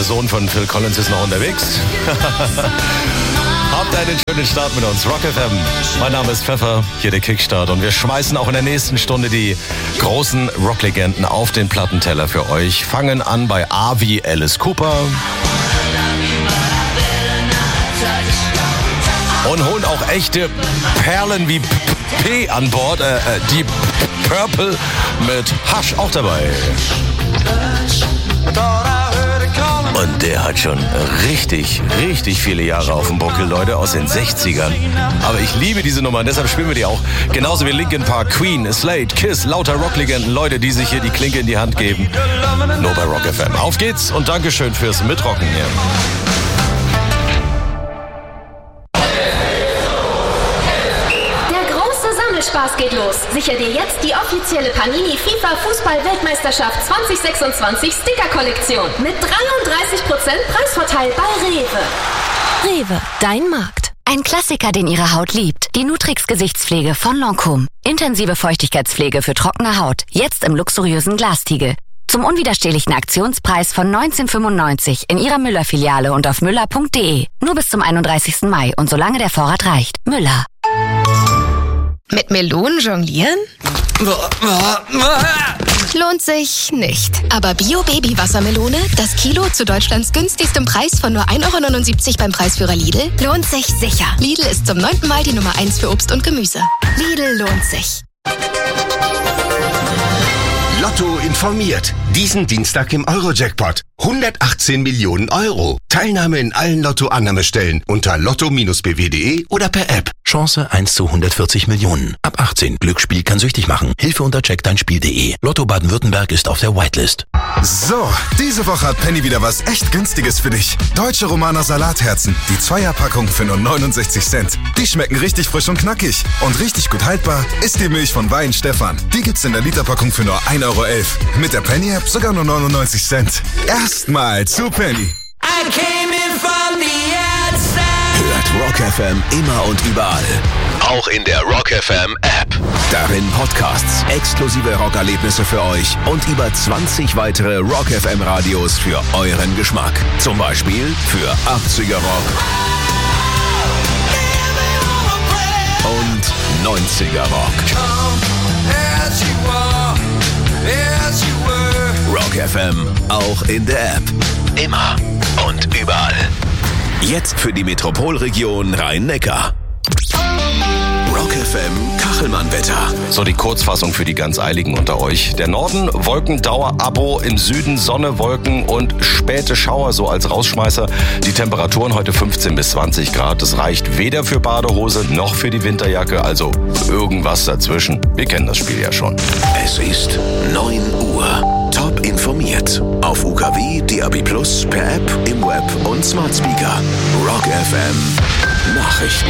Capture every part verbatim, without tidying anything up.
Sohn von Phil Collins ist noch unterwegs. Habt einen schönen Start mit uns, Rock F M. Mein Name ist Pfeffer, hier der Kickstart. Und wir schmeißen auch in der nächsten Stunde die großen Rocklegenden auf den Plattenteller für euch. Fangen an bei A wie Alice Cooper. Und holen auch echte Perlen wie P an Bord. Äh, die Purple mit Hush auch dabei. Und der hat schon richtig, richtig viele Jahre auf dem Buckel, Leute, aus den sechzigern. Aber ich liebe diese Nummer und deshalb spielen wir die auch. Genauso wie Linkin Park, Queen, Slade, Kiss, lauter Rocklegenden, Leute, die sich hier die Klinke in die Hand geben. Nur bei Rock F M. Auf geht's und Dankeschön fürs Mitrocken hier. Spaß geht los. Sicher dir jetzt die offizielle Panini FIFA Fußball-Weltmeisterschaft zwanzig sechsundzwanzig Sticker-Kollektion mit dreiunddreißig Prozent Preisvorteil bei Rewe. Rewe, dein Markt. Ein Klassiker, den Ihre Haut liebt. Die Nutrix Gesichtspflege von Lancôme. Intensive Feuchtigkeitspflege für trockene Haut. Jetzt im luxuriösen Glastiegel. Zum unwiderstehlichen Aktionspreis von neunzehn fünfundneunzig in Ihrer Müller-Filiale und auf müller punkt de. Nur bis zum einunddreißigsten Mai und solange der Vorrat reicht. Müller. Mit Melonen jonglieren? Lohnt sich nicht. Aber Bio-Baby-Wassermelone, das Kilo zu Deutschlands günstigstem Preis von nur ein Euro neunundsiebzig beim Preisführer Lidl, lohnt sich sicher. Lidl ist zum neunten Mal die Nummer eins für Obst und Gemüse. Lidl lohnt sich. Lotto informiert. Diesen Dienstag im Euro-Jackpot. hundertachtzehn Millionen Euro. Teilnahme in allen Lotto-Annahmestellen unter lotto b w punkt de oder per App. Chance eins zu hundertvierzig Millionen. Ab achtzehn. Glücksspiel kann süchtig machen. Hilfe unter check dein spiel punkt de. Lotto Baden-Württemberg ist auf der Whitelist. So, diese Woche hat Penny wieder was echt Günstiges für dich. Deutsche Romaner Salatherzen. Die Zweierpackung für nur neunundsechzig Cent. Die schmecken richtig frisch und knackig. Und richtig gut haltbar ist die Milch von Wein Stefan. Die gibt's in der Literpackung für nur ein Euro elf. Mit der Penny-App sogar nur neunundneunzig Cent. Erstmal zu Penny. I came in from the outside. Hört Rock F M immer und überall. Auch in der Rock F M App. Darin Podcasts, exklusive Rockerlebnisse für euch und über zwanzig weitere Rock F M Radios für euren Geschmack. Zum Beispiel für achtziger Rock und neunziger Rock. Rock F M, auch in der App. Immer und überall. Jetzt für die Metropolregion Rhein-Neckar. Rock F M Kachelmann-Wetter. So, die Kurzfassung für die ganz Eiligen unter euch. Der Norden, Wolkendauer-Abo, im Süden Sonne, Wolken und späte Schauer, so als Rausschmeißer. Die Temperaturen heute fünfzehn bis zwanzig Grad. Das reicht weder für Badehose noch für die Winterjacke, also irgendwas dazwischen. Wir kennen das Spiel ja schon. Es ist neun Uhr. Top informiert. Auf U K W, D A B plus, per App, im Web und Smart Speaker. Rock F M Nachrichten.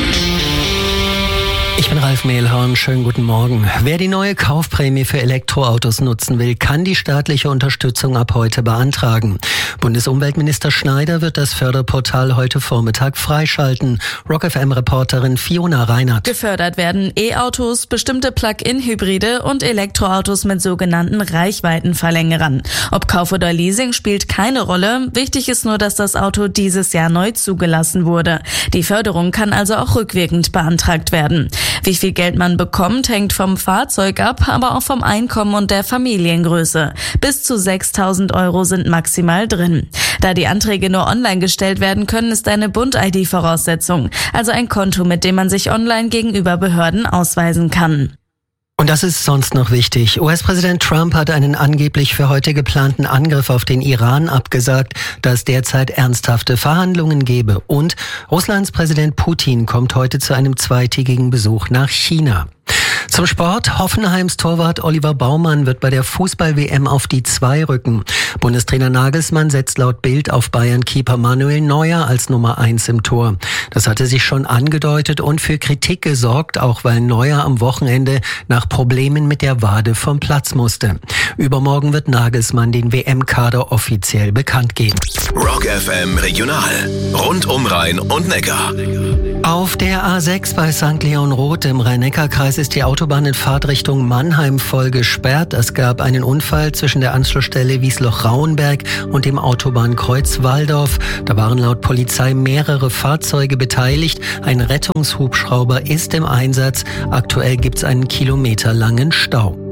Ich bin Ralf Mehlhorn, schönen guten Morgen. Wer die neue Kaufprämie für Elektroautos nutzen will, kann die staatliche Unterstützung ab heute beantragen. Bundesumweltminister Schneider wird das Förderportal heute Vormittag freischalten. Rock F M-Reporterin Fiona Reinhardt. Gefördert werden E-Autos, bestimmte Plug-in-Hybride und Elektroautos mit sogenannten Reichweitenverlängerern. Ob Kauf oder Leasing spielt keine Rolle. Wichtig ist nur, dass das Auto dieses Jahr neu zugelassen wurde. Die Förderung kann also auch rückwirkend beantragt werden. Wie viel Geld man bekommt, hängt vom Fahrzeug ab, aber auch vom Einkommen und der Familiengröße. Bis zu sechstausend Euro sind maximal drin. Da die Anträge nur online gestellt werden können, ist eine Bund-I D Voraussetzung, also ein Konto, mit dem man sich online gegenüber Behörden ausweisen kann. Und das ist sonst noch wichtig. U S-Präsident Trump hat einen angeblich für heute geplanten Angriff auf den Iran abgesagt, da es derzeit ernsthafte Verhandlungen gebe. Und Russlands Präsident Putin kommt heute zu einem zweitägigen Besuch nach China. Zum Sport. Hoffenheims Torwart Oliver Baumann wird bei der Fußball-W M auf die zwei rücken. Bundestrainer Nagelsmann setzt laut Bild auf Bayern-Keeper Manuel Neuer als Nummer eins im Tor. Das hatte sich schon angedeutet und für Kritik gesorgt, auch weil Neuer am Wochenende nach Problemen mit der Wade vom Platz musste. Übermorgen wird Nagelsmann den W M-Kader offiziell bekannt geben. Rock F M Regional. Rund um Rhein und Neckar. Auf der A sechs bei Sankt Leon Roth im Rhein-Neckar-Kreis ist die Autobahn in Fahrtrichtung Mannheim voll gesperrt. Es gab einen Unfall zwischen der Anschlussstelle Wiesloch-Rauenberg und dem Autobahnkreuz Walldorf. Da waren laut Polizei mehrere Fahrzeuge beteiligt. Ein Rettungshubschrauber ist im Einsatz. Aktuell gibt's einen kilometerlangen Stau.